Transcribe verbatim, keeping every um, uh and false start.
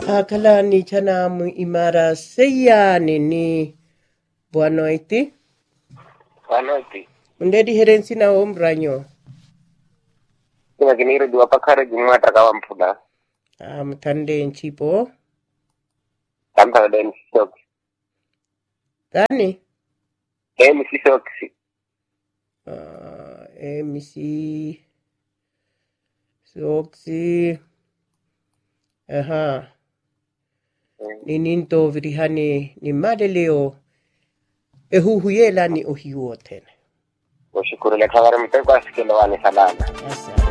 Akala ni chana mu imara seya nini buanoiti. Buanoiti. Undedi herensi na ombranyo. Kina kiniri dua pakare jumata kawa mpuda. Ah, mtande nchipo. Tanta den socks. Dani? M C socks. Ah, M C socks. Aha. Nininto virihani ni madeleo ehuhuyela ni ohiuo tena. Washukuru le kawara mteko asikelo wani salama. Asa.